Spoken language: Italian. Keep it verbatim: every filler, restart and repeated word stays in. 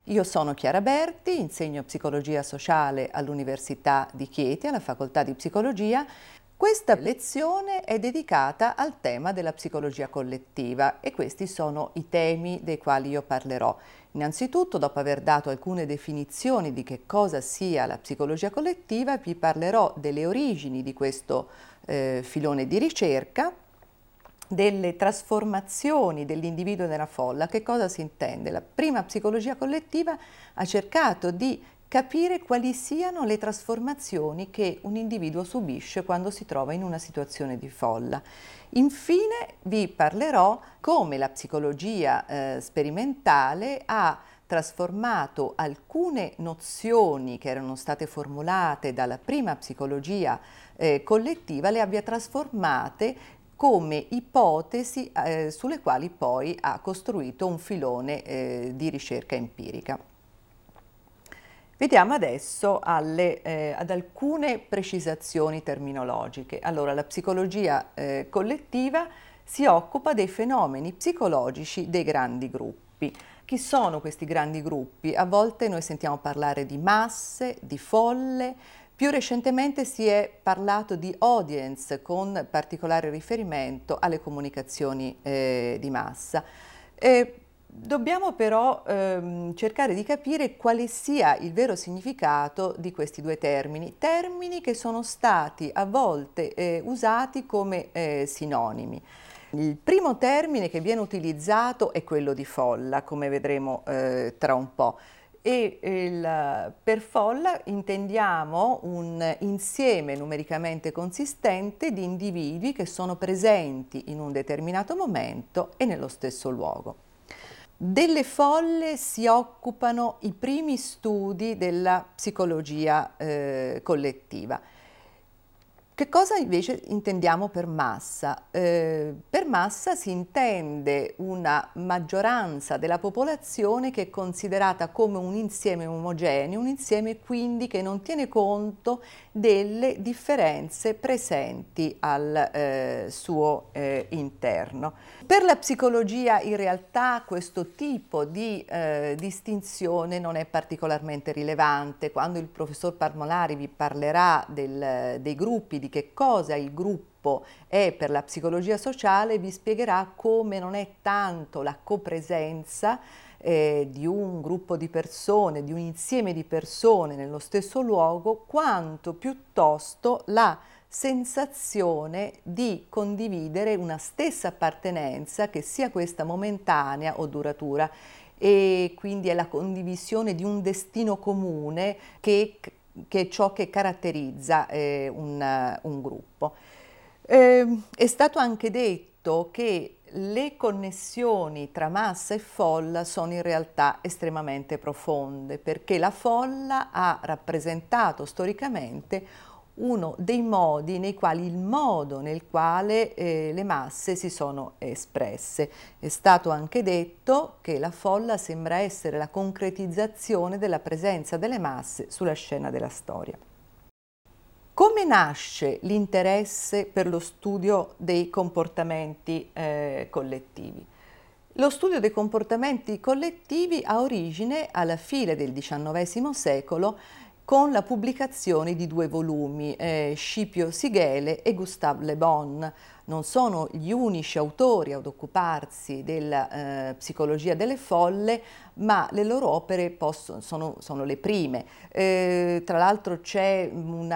Io sono Chiara Berti, insegno psicologia sociale all'Università di Chieti, alla Facoltà di Psicologia. Questa lezione è dedicata al tema della psicologia collettiva e questi sono i temi dei quali io parlerò. Innanzitutto, dopo aver dato alcune definizioni di che cosa sia la psicologia collettiva, vi parlerò delle origini di questo eh, filone di ricerca, delle trasformazioni dell'individuo nella folla. Che cosa si intende? La prima psicologia collettiva ha cercato di capire quali siano le trasformazioni che un individuo subisce quando si trova in una situazione di folla. Infine vi parlerò come la psicologia eh, sperimentale ha trasformato alcune nozioni che erano state formulate dalla prima psicologia eh, collettiva, le abbia trasformate come ipotesi eh, sulle quali poi ha costruito un filone eh, di ricerca empirica. Vediamo adesso alle, eh, ad alcune precisazioni terminologiche. Allora, la psicologia eh, collettiva si occupa dei fenomeni psicologici dei grandi gruppi. Chi sono questi grandi gruppi? A volte noi sentiamo parlare di masse, di folle. Più recentemente si è parlato di audience con particolare riferimento alle comunicazioni eh, di massa. Eh, dobbiamo però ehm, cercare di capire quale sia il vero significato di questi due termini, termini che sono stati a volte eh, usati come eh, sinonimi. Il primo termine che viene utilizzato è quello di folla, come vedremo eh, tra un po'. E il, per folla intendiamo un insieme numericamente consistente di individui che sono presenti in un determinato momento e nello stesso luogo. Delle folle si occupano i primi studi della psicologia eh, collettiva. Che cosa invece intendiamo per massa? Eh, per massa si intende una maggioranza della popolazione che è considerata come un insieme omogeneo, un insieme quindi che non tiene conto delle differenze presenti al eh, suo eh, interno. Per la psicologia in realtà questo tipo di eh, distinzione non è particolarmente rilevante. Quando il professor Parmolari vi parlerà del, dei gruppi, di che cosa il gruppo è per la psicologia sociale, vi spiegherà come non è tanto la copresenza eh, di un gruppo di persone, di un insieme di persone nello stesso luogo, quanto piuttosto la sensazione di condividere una stessa appartenenza, che sia questa momentanea o duratura, e quindi è la condivisione di un destino comune che che è ciò che caratterizza eh, un, un gruppo. Eh, è stato anche detto che le connessioni tra massa e folla sono in realtà estremamente profonde, perché la folla ha rappresentato storicamente uno dei modi nei quali il modo nel quale eh, le masse si sono espresse. È stato anche detto che la folla sembra essere la concretizzazione della presenza delle masse sulla scena della storia. Come nasce l'interesse per lo studio dei comportamenti eh, collettivi? Lo studio dei comportamenti collettivi ha origine alla fine del diciannovesimo secolo con la pubblicazione di due volumi, eh, Scipio Sighele e Gustave Le Bon. Non sono gli unici autori ad occuparsi della eh, psicologia delle folle, ma le loro opere possono, sono, sono le prime. Eh, tra l'altro c'è una